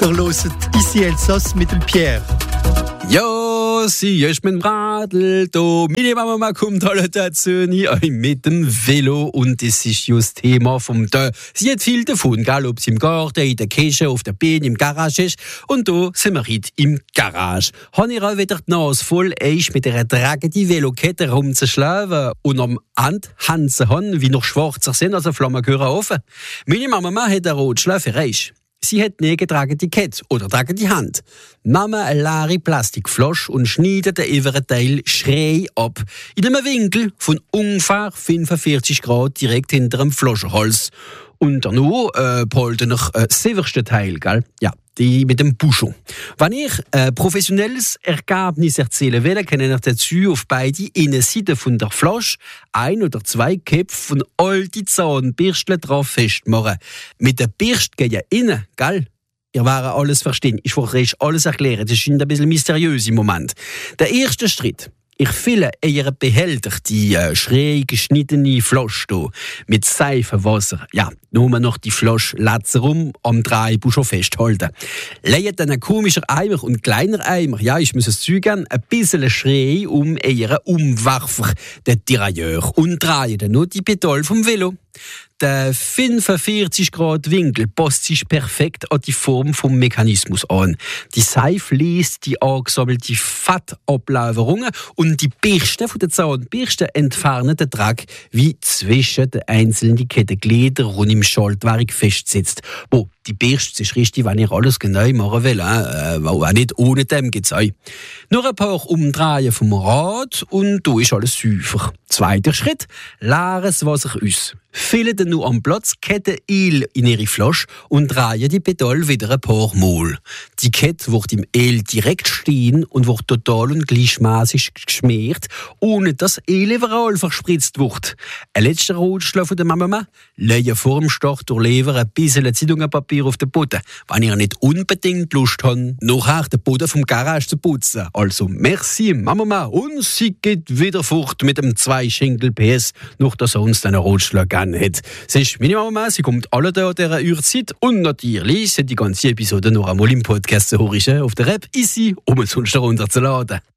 Ihr hört ici Elsass mit dem Pierre. Ja, sie ist mein Bradl, da meine Mama kommt alle dazu, mit dem Velo und das ist ja das Thema vom Tag. Sie hat viel davon, egal ob sie im Garten, in der Küche, auf der Beine, im Garage ist und da sind wir heute im Garage. Habe ich auch wieder die Nase voll, mit einer tragenden Velokette rumzuschlafen und am Handhansen haben, wie noch schwarzer sind, also Flammen gehören offen. Meine Mama hat eine Rotschläferei. Sie hat nie getragen die Kette oder tragen die Hand. Mama eine leere Plastikflasche und schneidet den inneren Teil schräg ab. In einem Winkel von ungefähr 45 Grad direkt hinter dem Flaschenhals. Und danach behalte ich das severste Teil, gell? Ja, die mit dem Buschon. Wenn ich professionelles Ergebnis erzählen will, kann ich dazu auf beide Innenseiten von der Flasche 1 oder 2 Köpfe von alten Zahnbürsteln drauf festmachen. Mit der Bürste gehen innen, gell? Ihr werdet alles verstehen. Ich wollte alles erklären. Das ist ein bisschen mysteriös im Moment. Der erste Schritt. Ich fülle ihren Behälter, die schräg geschnittene Flasche hier, mit Seifenwasser. Ja, nur noch die Flasche rum am Dreibusch festhalten. Legt einen komischen Eimer und kleiner Eimer, ja, ich muss es zugeben, ein bisschen schräg um ihren Umwerfer, den Tirailleur, und drehe dann nur die Pedale vom Velo. Der 45 Grad Winkel passt sich perfekt an die Form vom Mechanismus an. Die Seife liest die angesammelte Fettablagerungen und die Bürste von der Zahnbürste entfernen den Dreck, wie zwischen den einzelnen Kettengliedern rund im Schaltwerk festsitzt. Bo, die Bürste ist richtig, wenn ich alles genau machen will. Auch nicht ohne dem geht's auch. Nur ein paar Umdrehen vom Rad und da ist alles sauber. Zweiter Schritt, leeres Wasser aus. Füllen dann nur am Platz Kette Öl in ihre Flasche und drehen die Pedale wieder ein paar Mal. Die Kette wird im Öl direkt stehen und wird total und gleichmäßig geschmiert, ohne dass Öl überall verspritzt wird. Ein letzter Ratschlag von der Mama: lege vor dem Start durch Lever ein bisschen Zeitungspapier auf den Boden, wenn ihr nicht unbedingt Lust habt, nachher den Boden vom Garage zu putzen. Also merci Mama und sie geht wieder fort mit dem 2 Schinkel PS, noch dass er uns einen Ratschlag hat. Sie ist meine Mama, sie kommt alle da an dieser Uhrzeit und natürlich sind die ganze Episode noch einmal im Podcast zu hören, auf der App easy, um es sonst herunterzuladen.